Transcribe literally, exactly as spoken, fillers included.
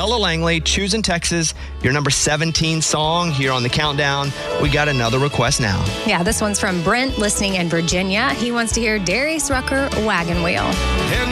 Ella Langley, Choosing Texas, your number seventeen song here on the countdown. We got another request now. Yeah, this one's from Brent, listening in Virginia. He wants to hear Darius Rucker, Wagon Wheel. And